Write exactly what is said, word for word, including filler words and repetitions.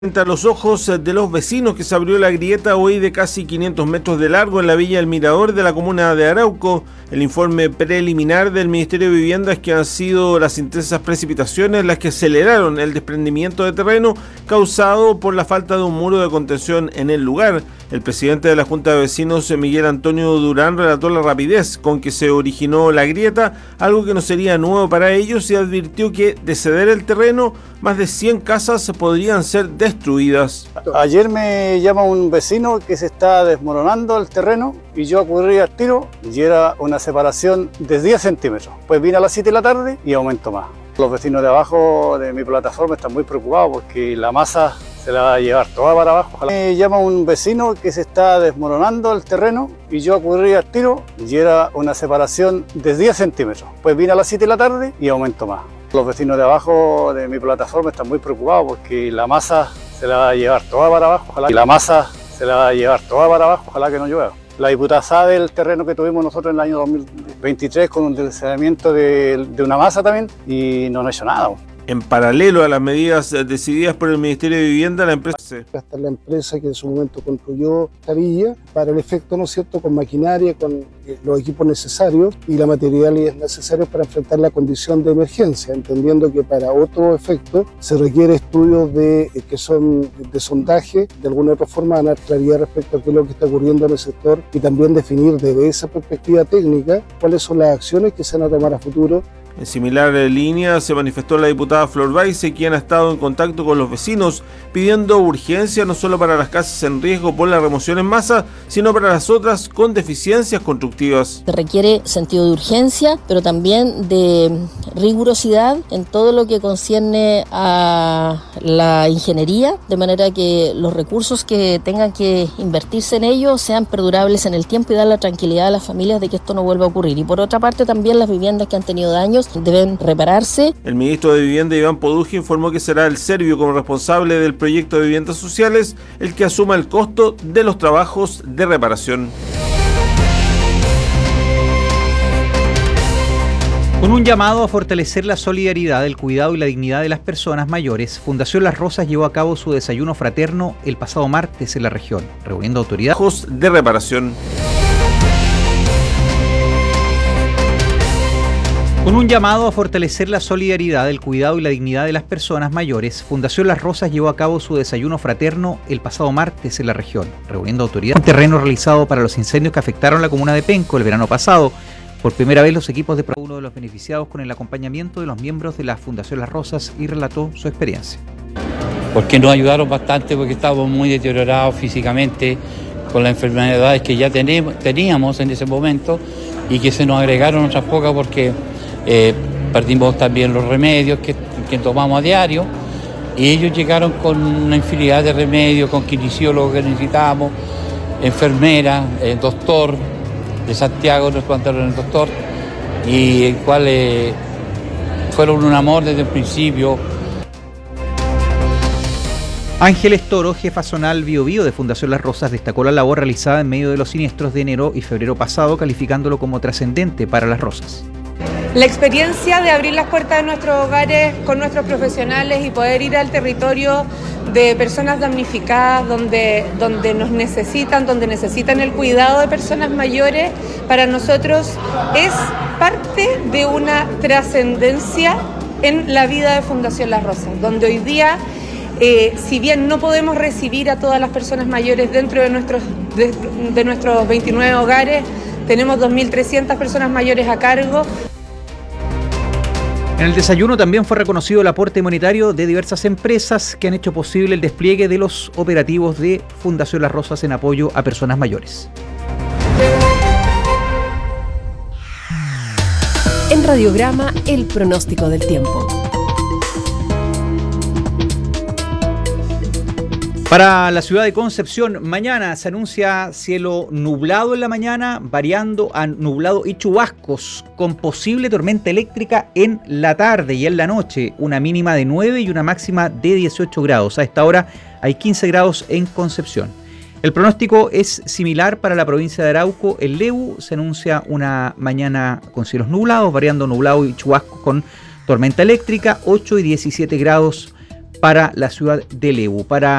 Frente a los ojos de los vecinos que se abrió la grieta hoy de casi quinientos metros de largo en la Villa El Mirador de la comuna de Arauco. El informe preliminar del Ministerio de Vivienda es que han sido las intensas precipitaciones las que aceleraron el desprendimiento de terreno causado por la falta de un muro de contención en el lugar. El presidente de la Junta de Vecinos, Miguel Antonio Durán, relató la rapidez con que se originó la grieta, algo que no sería nuevo para ellos, y advirtió que de ceder el terreno, más de cien casas podrían ser destruidas. Ayer me llama un vecino que se está desmoronando el terreno y yo acudí al tiro y era una separación de diez centímetros. Pues vine a las siete de la tarde y aumentó más. Los vecinos de abajo de mi plataforma están muy preocupados porque la masa se la va a llevar toda para abajo. Ojalá. Me llama un vecino que se está desmoronando el terreno y yo acudí al tiro y era una separación de diez centímetros. Pues vine a las siete de la tarde y aumentó más. Los vecinos de abajo de mi plataforma están muy preocupados porque la masa se la va a llevar toda para abajo. Ojalá. La masa se la va a llevar toda para abajo, ojalá que no llueva. La diputada sabe el terreno que tuvimos nosotros en el año dos mil veintitrés con un deslizamiento de, de una masa también y no ha hecho nada. En paralelo a las medidas decididas por el Ministerio de Vivienda, la empresa... Hasta la empresa que en su momento construyó esta villa, para el efecto, ¿no es cierto?, con maquinaria, con los equipos necesarios y la materialidad necesaria para enfrentar la condición de emergencia, entendiendo que para otro efecto se requiere estudios de, que son de sondaje, de alguna otra forma ganar claridad respecto a qué es lo que está ocurriendo en el sector y también definir desde esa perspectiva técnica cuáles son las acciones que se van a tomar a futuro. En similar línea se manifestó la diputada Flor Baise, quien ha estado en contacto con los vecinos pidiendo urgencia no solo para las casas en riesgo por la remoción en masa, sino para las otras con deficiencias constructivas. Se requiere sentido de urgencia, pero también de rigurosidad en todo lo que concierne a la ingeniería, de manera que los recursos que tengan que invertirse en ello sean perdurables en el tiempo y dar la tranquilidad a las familias de que esto no vuelva a ocurrir. Y por otra parte también las viviendas que han tenido daños deben repararse. El ministro de Vivienda, Iván Poduje, informó que será el Servio como responsable del proyecto de viviendas sociales el que asuma el costo de los trabajos de reparación. Con un llamado a fortalecer la solidaridad, el cuidado y la dignidad de las personas mayores, Fundación Las Rosas llevó a cabo su desayuno fraterno el pasado martes en la región, reuniendo autoridades de reparación. Con un llamado a fortalecer la solidaridad, el cuidado y la dignidad de las personas mayores, Fundación Las Rosas llevó a cabo su desayuno fraterno el pasado martes en la región, reuniendo autoridades. Un terreno realizado para los incendios que afectaron la comuna de Penco el verano pasado. Por primera vez los equipos de uno de los beneficiados con el acompañamiento de los miembros de la Fundación Las Rosas y relató su experiencia. Porque nos ayudaron bastante porque estábamos muy deteriorados físicamente con las enfermedades que ya tenemos, teníamos en ese momento y que se nos agregaron otras pocas porque Eh, perdimos también los remedios que, que tomamos a diario y ellos llegaron con una infinidad de remedios, con kinesiólogos que necesitábamos, enfermera, el doctor de Santiago nos plantaron el doctor y el cual eh, fueron un amor desde el principio. Ángeles Toro, jefa zonal Bio Bio de Fundación Las Rosas, destacó la labor realizada en medio de los siniestros de enero y febrero pasado, calificándolo como trascendente para Las Rosas. La experiencia de abrir las puertas de nuestros hogares con nuestros profesionales y poder ir al territorio de personas damnificadas, donde, donde nos necesitan, donde necesitan el cuidado de personas mayores, para nosotros es parte de una trascendencia en la vida de Fundación Las Rosas, donde hoy día, eh, si bien no podemos recibir a todas las personas mayores dentro de nuestros, de, de nuestros veintinueve hogares, tenemos dos mil trescientas personas mayores a cargo. En el desayuno también fue reconocido el aporte monetario de diversas empresas que han hecho posible el despliegue de los operativos de Fundación Las Rosas en apoyo a personas mayores. En Radiograma, el pronóstico del tiempo. Para la ciudad de Concepción, mañana se anuncia cielo nublado en la mañana, variando a nublado y chubascos, con posible tormenta eléctrica en la tarde y en la noche, una mínima de nueve y una máxima de dieciocho grados. A esta hora hay quince grados en Concepción. El pronóstico es similar para la provincia de Arauco. En Lebu se anuncia una mañana con cielos nublados, variando nublado y chubascos con tormenta eléctrica, ocho y diecisiete grados para la ciudad de Lebu. Para